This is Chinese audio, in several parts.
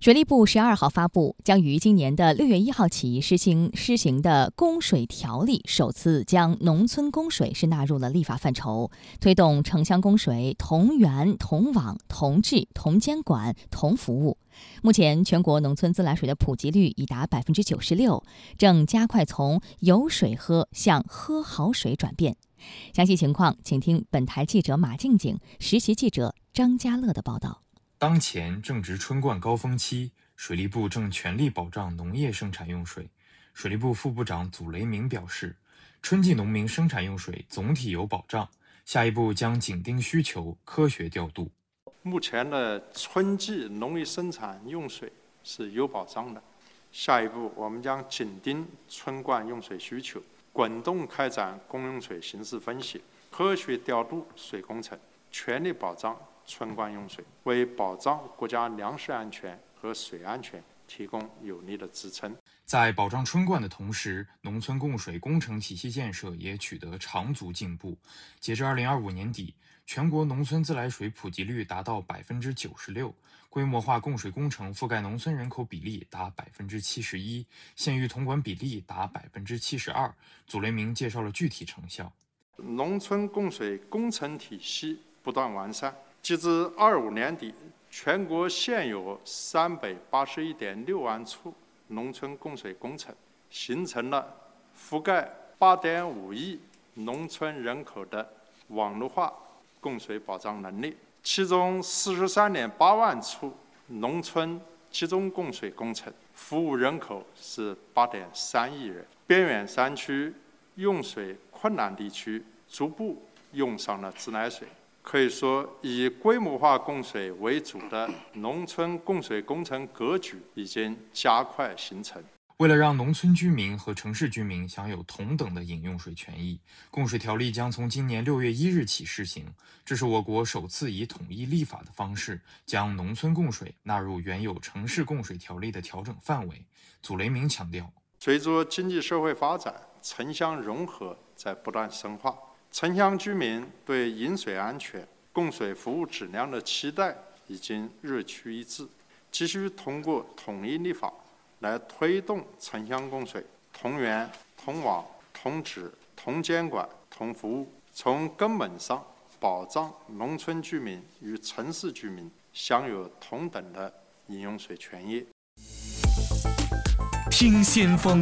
水利部12号发布，将于今年的6月1号起施行的供水条例，首次将农村供水纳入了立法范畴，推动城乡供水同源同网同治同监管同服务。目前，全国农村自来水的普及率已达96%，正加快从有水喝向喝好水转变。详细情况，请听本台记者马静静、实习记者张家乐的报道。 当前正值春灌高峰期，水利部正全力保障农业生产用水。水利部副部长祖雷明表示，春季农民生产用水总体有保障，下一步将紧盯需求，科学调度。 目前的春季农业生产用水是有保障的，下一步我们将紧盯春灌用水需求，滚动开展公用水形势分析，科学调度水工程，全力保障春灌用水，为保障国家粮食安全和水安全提供有力的支撑。 在保障春灌的同时，农村供水工程体系建设也取得长足进步。截至2025年底，全国农村自来水普及率达到96%，规模化供水工程覆盖农村人口比例达71%，县域统管比例达72%。祖雷明介绍了具体成效。 农村供水工程体系不断完善，截至25年底，全国现有381.6万处农村供水工程，形成了覆盖8.5亿农村人口的网络化供水保障能力。其中43.8万处农村集中供水工程，服务人口是8.3亿人。边远山区、用水困难地区逐步用上了自来水。可以说，以规模化供水为主的农村供水工程格局已经加快形成。 为了让农村居民和城市居民享有同等的饮用水权益，供水条例将从今年6月1日起施行。这是我国首次以统一立法的方式，将农村供水纳入原有城市供水条例的调整范围。祖雷明强调， 随着经济社会发展，城乡融合在不断深化，城乡居民对饮水安全、供水服务质量的期待已经日趋一致，急需通过统一立法来推动城乡供水同源同网同治同监管同服务，从根本上保障农村居民与城市居民享有同等的饮用水权益。 听先锋，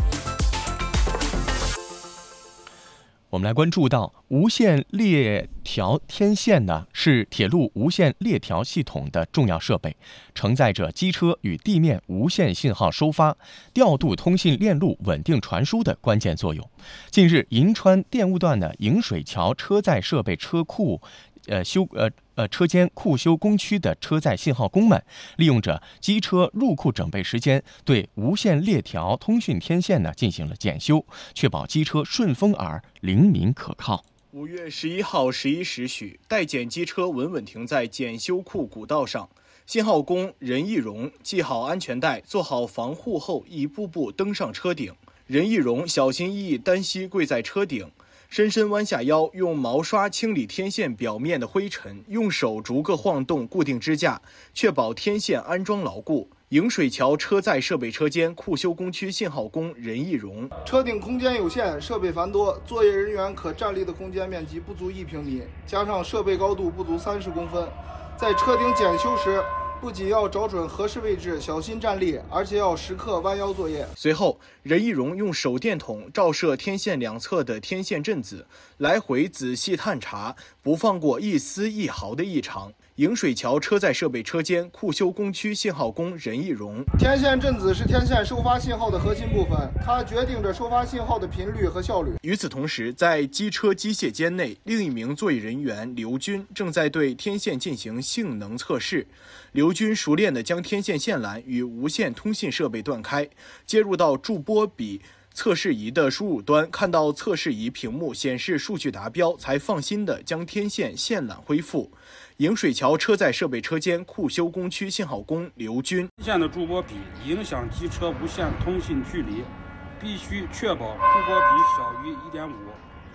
我们来关注到无线列条天线呢，是铁路无线列条系统的重要设备，承载着机车与地面无线信号收发、调度通信链路稳定传输的关键作用。近日，银川电务段的迎水桥车载设备车库车间库修工区的车载信号工们，利用着机车入库整备时间，对无线列条通讯天线呢进行了检修，确保机车顺风耳、灵敏可靠。 5月11号11时许，待检机车稳稳停在检修库古道上，信号工任义荣系好安全带，做好防护后，一步步登上车顶。任义荣小心翼翼单膝跪在车顶，深深弯下腰，用毛刷清理天线表面的灰尘，用手逐个晃动固定支架，确保天线安装牢固。迎水桥车载设备车间库修工区信号工任义荣： 车顶空间有限，设备繁多，作业人员可站立的空间面积不足1平米，加上设备高度不足30公分，在车顶检修时，不仅要找准合适位置，小心站立，而且要时刻弯腰作业。 随后，任义荣用手电筒照射天线两侧的天线振子，来回仔细探查，不放过一丝一毫的异常。迎水桥车载设备车间库修工区信号工任义荣： 天线振子是天线收发信号的核心部分，它决定着收发信号的频率和效率。 与此同时，在机车机械间内，另一名作业人员刘军正在对天线进行性能测试。刘军熟练地将天线线缆与无线通信设备断开，接入到驻波比测试仪的输入端，看到测试仪屏幕显示数据达标，才放心地将天线线缆恢复。迎水桥车载设备车间库修工区信号工刘军： 天线的驻波比影响机车无线通信距离，必须确保驻波比小于1.5，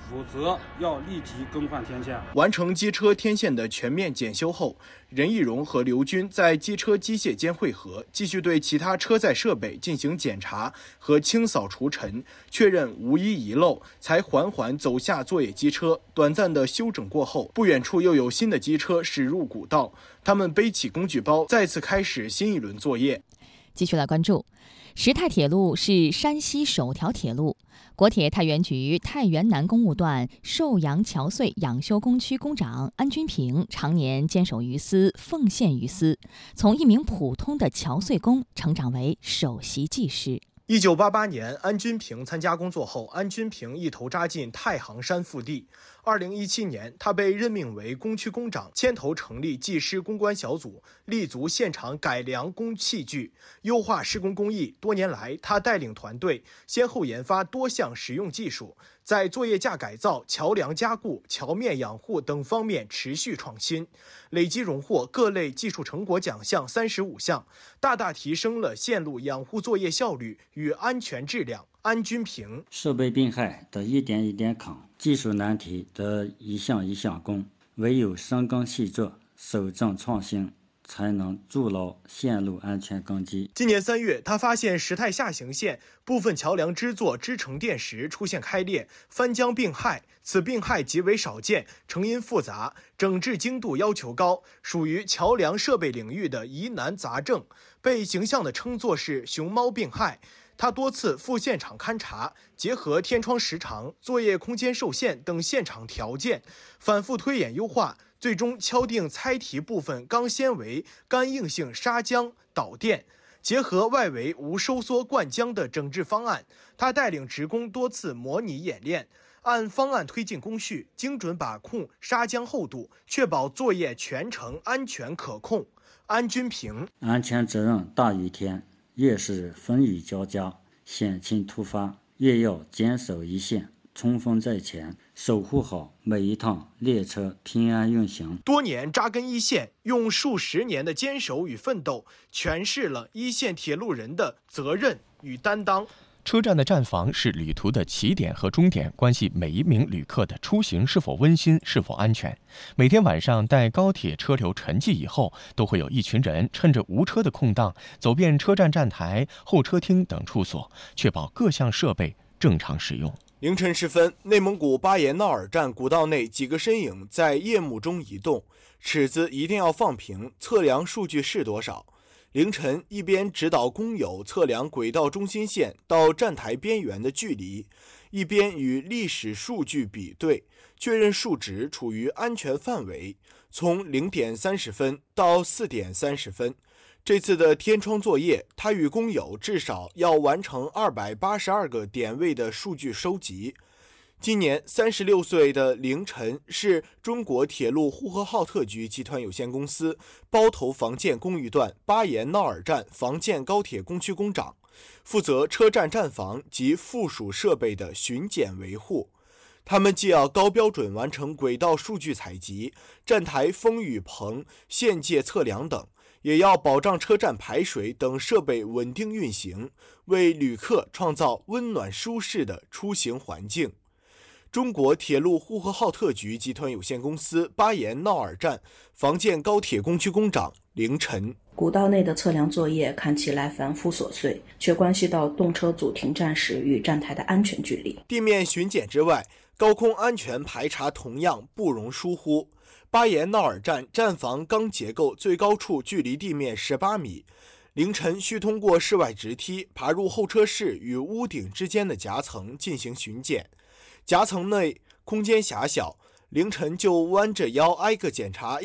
否则要立即更换天线。 完成机车天线的全面检修后，任义荣和刘军在机车机械间汇合，继续对其他车载设备进行检查和清扫除尘，确认无一遗漏，才缓缓走下作业机车。短暂的休整过后，不远处又有新的机车驶入古道，他们背起工具包，再次开始新一轮作业。 继续来关注，石太铁路是山西首条铁路。国铁太原局太原南公务段寿阳桥隧养修工区工长安军平常年坚守于司，奉献于司，从一名普通的桥隧工成长为首席技师。 1988年，安军平参加工作后，安军平一头扎进太行山腹地。2017年，他被任命为工区工长，牵头成立技师攻关小组，立足现场改良工器具，优化施工工艺。多年来，他带领团队先后研发多项实用技术，在作业架改造、桥梁加固、桥面养护等方面持续创新，累计荣获各类技术成果奖项35项，大大提升了线路养护作业效率与安全质量。安军平： 设备病害得一点一点扛，技术难题得一项一项攻，唯有深耕细作，守正创新，才能筑牢线路安全根基。 今年3月，他发现石太下行线部分桥梁支座支承垫时出现开裂、翻浆病害，此病害极为少见，成因复杂，整治精度要求高，属于桥梁设备领域的疑难杂症，被形象地称作是熊猫病害。他多次赴现场勘查，结合天窗时长、作业空间受限等现场条件，反复推演优化，最终敲定猜题部分钢纤维干硬性砂浆导垫，结合外围无收缩灌浆的整治方案。他带领职工多次模拟演练，按方案推进工序，精准把控砂浆厚度，确保作业全程安全可控。安军平： 安全责任大于天，越是风雨交加、险情突发，越要坚守一线，冲锋在前，守护好每一趟列车平安运行。 多年扎根一线，用数10年的坚守与奋斗，诠释了一线铁路人的责任与担当。 车站的站房是旅途的起点和终点，关系每一名旅客的出行是否温馨、是否安全。每天晚上待高铁车流沉寂以后，都会有一群人趁着无车的空档，走遍车站站台、候车厅等处所，确保各项设备正常使用。 凌晨时分，内蒙古巴彦淖尔站古道内几个身影在夜幕中移动，尺子一定要放平，测量数据是多少。凌晨，一边指导工友测量轨道中心线到站台边缘的距离，一边与历史数据比对，确认数值处于安全范围。从0点30分到4点30分，这次的天窗作业，他与工友至少要完成282个点位的数据收集。今年36岁的凌晨是中国铁路呼和浩特局集团有限公司包头防建公寓段巴彦淖尔站防建高铁工区工长，负责车站站房及附属设备的巡检维护。他们既要高标准完成轨道数据采集、站台风雨棚限界测量等，也要保障车站排水等设备稳定运行，为旅客创造温暖舒适的出行环境。中国铁路呼和浩特局集团有限公司巴彦淖尔站防建高铁工区工长凌晨： 古道内的测量作业看起来繁复琐碎，却关系到动车组停站时与站台的安全距离。 地面巡检之外，高空安全排查同样不容疏忽。巴彦淖尔站站房钢结构最高处距离地面18米，凌晨需通过室外直梯爬入候车室与屋顶之间的夹层进行巡检。夹层内空间狭小，凌晨就弯着腰挨个检查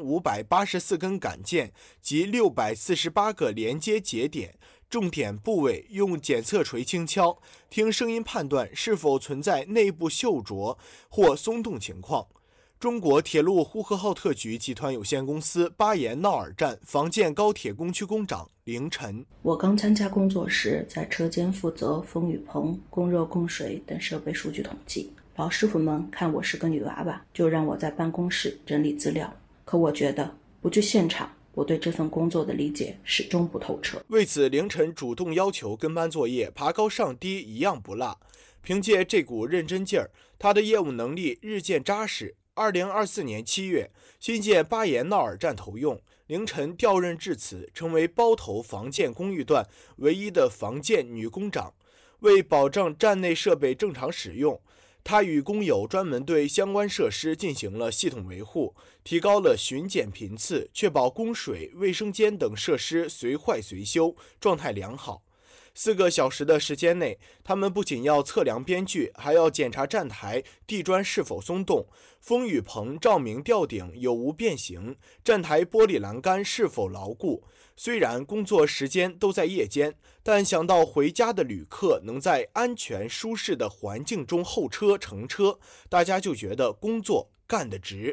1584根杆件及648个连接节点，重点部位用检测锤轻敲，听声音判断是否存在内部锈着或松动情况。中国铁路呼和浩特局集团有限公司巴彦淖尔站防建高铁工区工长凌晨： 我刚参加工作时，在车间负责风雨棚、供热供水等设备数据统计。老师傅们看我是个女娃娃，就让我在办公室整理资料。可我觉得不去现场，我对这份工作的理解始终不透彻。 为此，凌晨主动要求跟班作业爬高上低一样不落。 凭借这股认真劲儿，他的业务能力日渐扎实。2024年7月，新建巴彦淖尔站投用，凌晨调任至此，成为包头防建公寓段唯一的防建女工长。为保证站内设备正常使用，他与工友专门对相关设施进行了系统维护，提高了巡检频次，确保供水、卫生间等设施随坏随修，状态良好。4个小时的时间内，他们不仅要测量边距，还要检查站台地砖是否松动，风雨棚照明吊顶有无变形，站台玻璃栏杆是否牢固。虽然工作时间都在夜间，但想到回家的旅客能在安全舒适的环境中候车乘车，大家就觉得工作干得值。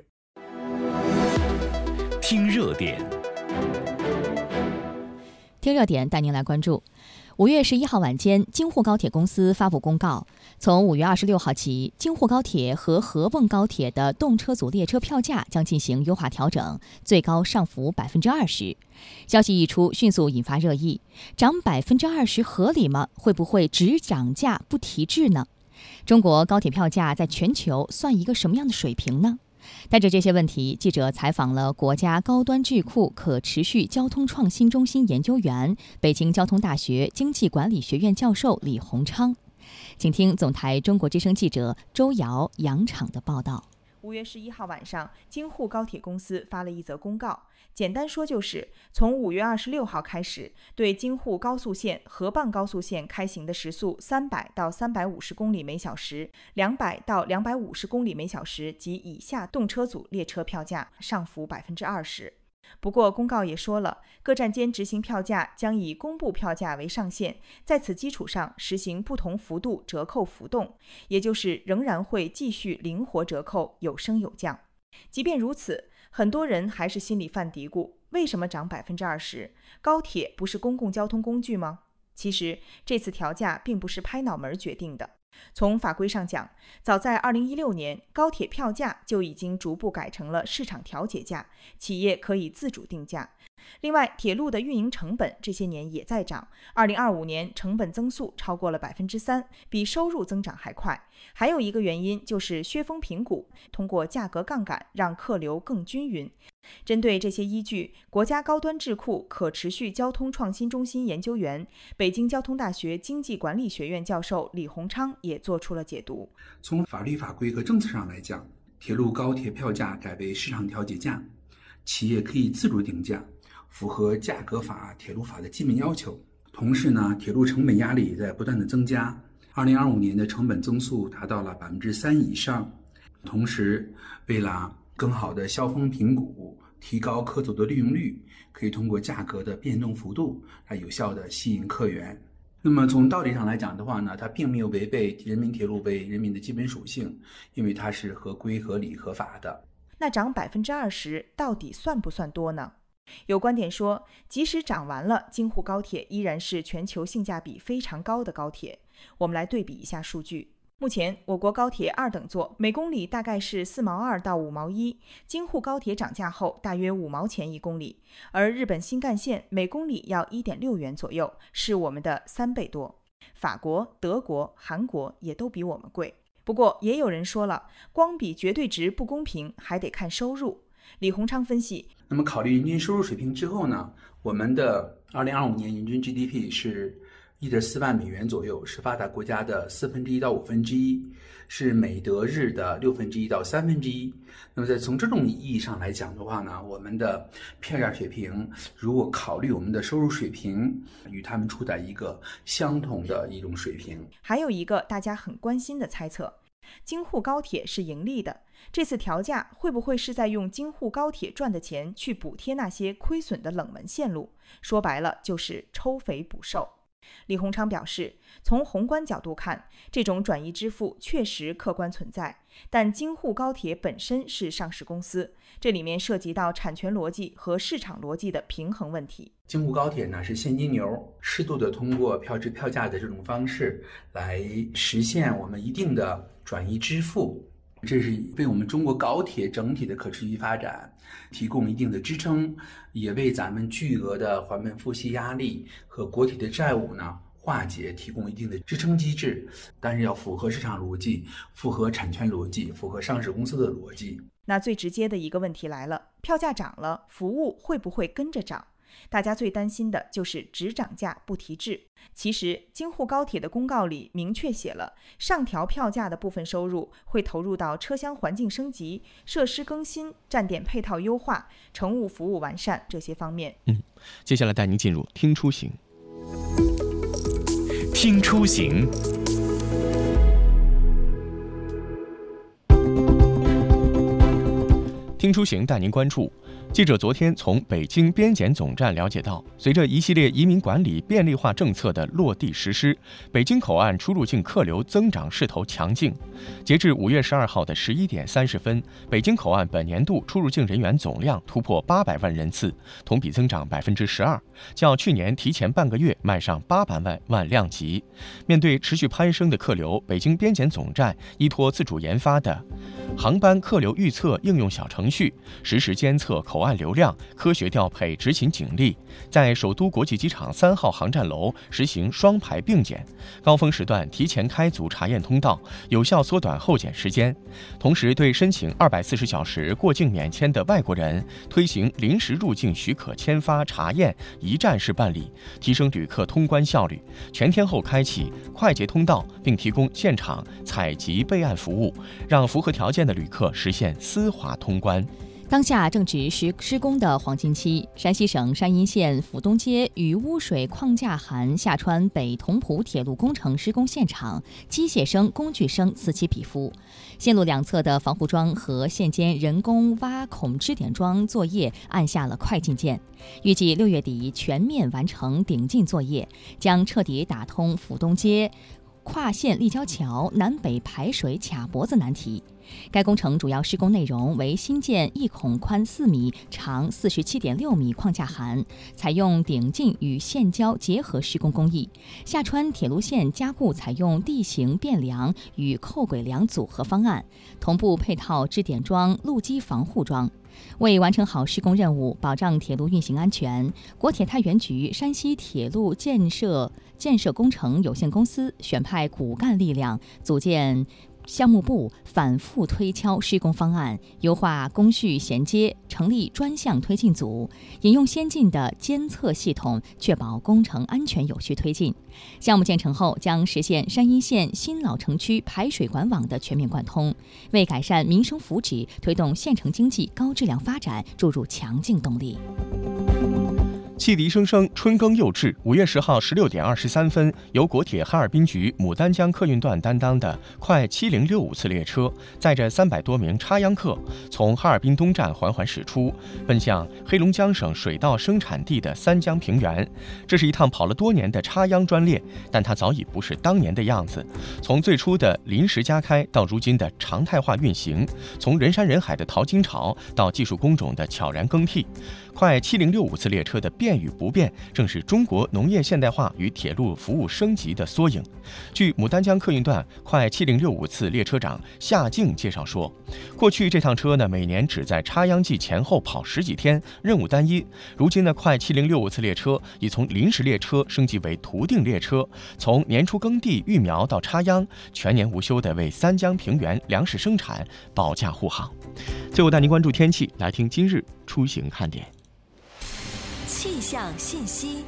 听热点， 听热点带您来关注。5月11号晚间，京沪高铁公司发布公告，从5月26号起，京沪高铁和合泵高铁的动车组列车票价将进行优化调整，最高上浮20%。消息一出，迅速引发热议，涨20%合理吗？会不会只涨价不提质呢？中国高铁票价在全球算一个什么样的水平呢？带着这些问题，记者采访了国家高端智库可持续交通创新中心研究员、北京交通大学经济管理学院教授李洪昌。请听总台中国之声记者周瑶、杨昶的报道。 5月11号晚上，京沪高铁公司发了一则公告，简单说就是从5月26号开始，对京沪高速线、合泵高速线开行的时速300到350公里每小时、200到250公里每小时及以下动车组列车票价上浮20%。不过，公告也说了，各站间执行票价将以公布票价为上限，在此基础上实行不同幅度折扣浮动，也就是仍然会继续灵活折扣，有升有降。即便如此，很多人还是心里犯嘀咕，为什么涨20%？高铁不是公共交通工具吗？其实，这次调价并不是拍脑门决定的。从法规上讲，早在2016年，高铁票价就已经逐步改成了市场调节价，企业可以自主定价。另外，铁路的运营成本这些年也在涨，2025年成本增速超过了3%，比收入增长还快。还有一个原因就是削峰平谷，通过价格杠杆让客流更均匀。针对这些依据，国家高端智库可持续交通创新中心研究员、北京交通大学经济管理学院教授李洪昌也做出了解读。 从法律法规和政策上来讲，铁路高铁票价改为市场调节价，企业可以自主定价，符合价格法、铁路法的基本要求。同时呢，铁路成本压力也在不断的增加，2025年的成本增速达到了3%以上。同时，为了更好的削峰平谷，提高客组的利用率，可以通过价格的变动幅度来有效的吸引客源。那么从道理上来讲的话呢，它并没有违背人民铁路为人民的基本属性，因为它是合规、合理、合法的。 那涨20%到底算不算多呢？有观点说，即使涨完了，京沪高铁依然是全球性价比非常高的高铁。我们来对比一下数据。目前，我国高铁2等座每公里大概是4毛2到5毛1，京沪高铁涨价后大约5毛钱1公里，而日本新干线每公里要1.6元左右，是我们的3倍多。法国、德国、韩国也都比我们贵。不过，也有人说了，光比绝对值不公平，还得看收入。李洪昌分析， 那么考虑人均收入水平之后呢，我们的2025年人均 GDP 是1.4万美元左右，是发达国家的1/4到1/5，是美德日的1/6到1/3。那么在从这种意义上来讲的话呢，我们的票价水平，如果考虑我们的收入水平，与他们处在一个相同的一种水平。 还有一个大家很关心的猜测，京沪高铁是盈利的，这次调价会不会是在用京沪高铁赚的钱去补贴那些亏损的冷门线路？说白了就是抽肥补瘦。李洪昌表示，从宏观角度看，这种转移支付确实客观存在，但京沪高铁本身是上市公司，这里面涉及到产权逻辑和市场逻辑的平衡问题。 京沪高铁呢是现金流，适度的通过票制票价的这种方式来实现我们一定的转移支付，这是为我们中国高铁整体的可持续发展提供一定的支撑，也为咱们巨额的还本付息压力和国体的债务呢化解提供一定的支撑机制，但是要符合市场逻辑，符合产权逻辑，符合上市公司的逻辑。 那最直接的一个问题来了，票价涨了，服务会不会跟着涨？大家最担心的就是只涨价不提质。其实京沪高铁的公告里明确写了，上调票价的部分收入会投入到车厢环境升级、设施更新、站点配套优化、乘务服务完善这些方面。 接下来带您进入听出行。 听出行。 听出行带您关注。记者昨天从北京边检总站了解到，随着一系列移民管理便利化政策的落地实施，北京口岸出入境客流增长势头强劲。截至5月12号的11点30分，北京口岸本年度出入境人员总量突破800万人次，同比增长12%，较去年提前半个月迈上800万量级。面对持续攀升的客流，北京边检总站依托自主研发的航班客流预测应用小程序，实时监测口岸流量，科学调配执勤警力，在首都国际机场3号航站楼实行双排并检，高峰时段提前开组查验通道，有效缩短候检时间。同时，对申请240小时过境免签的外国人推行临时入境许可签发查验一站式办理，提升旅客通关效率。全天候开启快捷通道，并提供现场采集备案服务，让符合条件的旅客实现丝滑通关。 当下正值施工的黄金期，山西省山阴县府东街与污水框架涵下川北同蒲铁路工程施工现场，机械声、工具声此起彼伏。线路两侧的防护桩和线间人工挖孔支点桩作业按下了快进键，预计6月底全面完成顶进作业，将彻底打通府东街跨线立交桥南北排水卡脖子难题。该工程主要施工内容为新建1孔宽4米、长47.6米框架涵，采用顶进与线交结合施工工艺，下川铁路线加固采用地形变梁与扣轨梁组合方案，同步配套支点桩、路基防护桩。为完成好施工任务，保障铁路运行安全，国铁太原局山西铁路建设工程有限公司选派骨干力量，组建项目部，反复推敲施工方案，优化工序衔接，成立专项推进组，引用先进的监测系统，确保工程安全有序推进。项目建成后，将实现山阴县新老城区排水管网的全面贯通，为改善民生福祉、推动县城经济高质量发展注入强劲动力。 汽笛声声，春耕又至。5月10号16点23分，由国铁哈尔滨局牡丹江客运段担当的快7065次列车，载着300多名插秧客，从哈尔滨东站缓缓驶出，奔向黑龙江省水稻生产地的三江平原。这是一趟跑了多年的插秧专列，但它早已不是当年的样子。从最初的临时加开，到如今的常态化运行；从人山人海的淘金潮，到技术工种的悄然更替。快7065次列车的变与不变，正是中国农业现代化与铁路服务升级的缩影。据牡丹江客运段快7065次列车长夏静介绍说，过去这趟车呢，每年只在插秧季前后跑10几天，任务单一。如今呢，快7065次列车已从临时列车升级为图定列车，从年初耕地育苗到插秧，全年无休地为三江平原粮食生产保驾护航。最后带您关注天气，来听今日出行看点。 气象信息。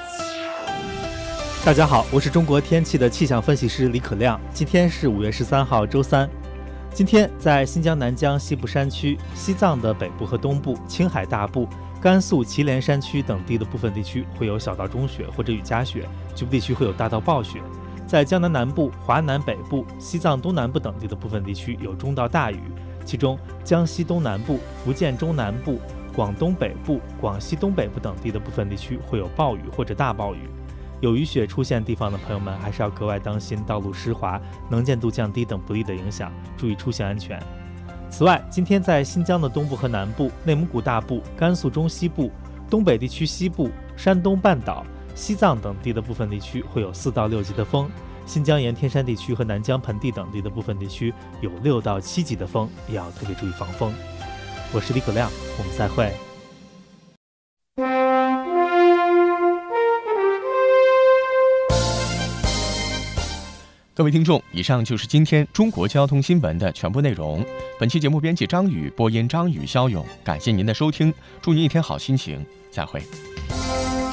大家好，我是中国天气的气象分析师李可亮。今天是5月13号周三。今天在新疆南疆西部山区、西藏的北部和东部、青海大部、甘肃祁连山区等地的部分地区会有小到中雪或者雨夹雪，局部地区会有大到暴雪。在江南南部、华南北部、西藏东南部等地的部分地区有中到大雨，其中江西东南部、福建中南部、广东北部、广西东北部等地的部分地区会有暴雨或者大暴雨。有雨雪出现地方的朋友们还是要格外当心道路湿滑、能见度降低等不利的影响，注意出行安全。此外，今天在新疆的东部和南部、内蒙古大部、甘肃中西部、东北地区西部、山东半岛、西藏等地的部分地区会有4到6级的风，新疆沿天山地区和南疆盆地等地的部分地区有6到7级的风，也要特别注意防风。我是李可亮，我们再会。 各位听众，以上就是今天中国交通新闻的全部内容。本期节目编辑张宇，播音张宇、肖勇，感谢您的收听，祝您一天好心情，再会。